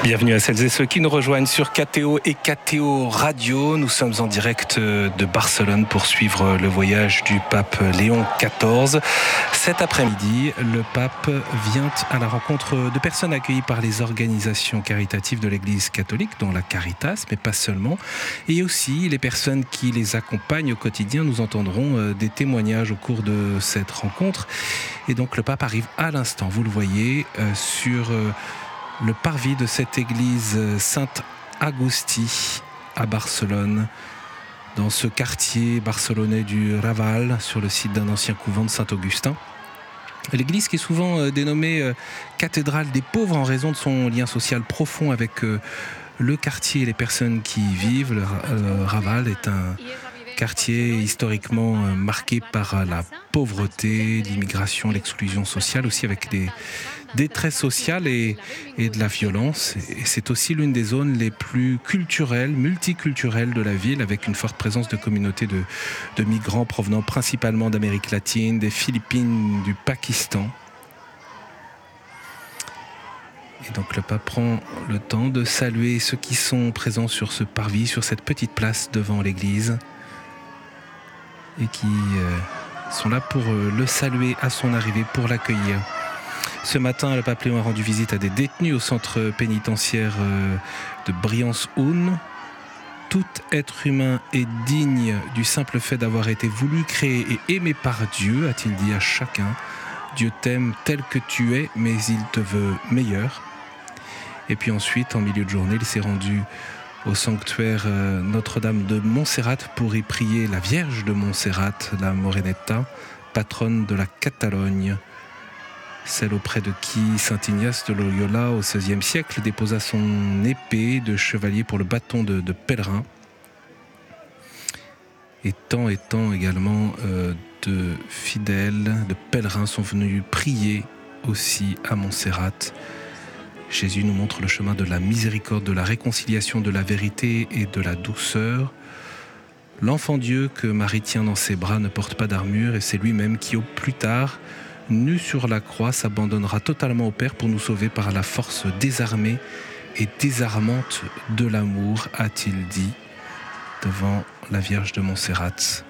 Bienvenue à celles et ceux qui nous rejoignent sur KTO et KTO Radio. Nous sommes en direct de Barcelone pour suivre le voyage du pape Léon XIV. Cet après-midi, le pape vient à la rencontre de personnes accueillies par les organisations caritatives de l'Église catholique, dont la Caritas, mais pas seulement. Et aussi les personnes qui les accompagnent au quotidien. Nous entendrons des témoignages au cours de cette rencontre. Et donc le pape arrive à l'instant, vous le voyez, sur le parvis de cette église Saint-Agustí à Barcelone, dans ce quartier barcelonais du Raval, sur le site d'un ancien couvent de Saint-Augustin. L'église qui est souvent dénommée cathédrale des pauvres en raison de son lien social profond avec le quartier et les personnes qui y vivent. Le Raval est un quartier historiquement marqué par la pauvreté, l'immigration, l'exclusion sociale, aussi avec des détresse sociale et de la violence. Et c'est aussi l'une des zones les plus culturelles, multiculturelles de la ville, avec une forte présence de communautés de migrants provenant principalement d'Amérique latine, des Philippines, du Pakistan. Et donc le pape prend le temps de saluer ceux qui sont présents sur ce parvis, sur cette petite place devant l'église, et qui sont là pour le saluer à son arrivée, pour l'accueillir. Ce matin, le pape Léon a rendu visite à des détenus au centre pénitentiaire de Briançon. Tout être humain est digne du simple fait d'avoir été voulu, créé et aimé par Dieu, a-t-il dit à chacun. Dieu t'aime tel que tu es, mais il te veut meilleur. Et puis ensuite, en milieu de journée, il s'est rendu au sanctuaire Notre-Dame de Montserrat pour y prier la Vierge de Montserrat, la Moreneta, patronne de la Catalogne. Celle auprès de qui saint Ignace de Loyola, au XVIe siècle, déposa son épée de chevalier pour le bâton de pèlerin. Et tant également de fidèles, de pèlerins sont venus prier aussi à Montserrat. Jésus nous montre le chemin de la miséricorde, de la réconciliation, de la vérité et de la douceur. L'enfant Dieu que Marie tient dans ses bras ne porte pas d'armure et c'est lui-même qui, au plus tard, nu sur la croix, s'abandonnera totalement au Père pour nous sauver par la force désarmée et désarmante de l'amour, a-t-il dit devant la Vierge de Montserrat.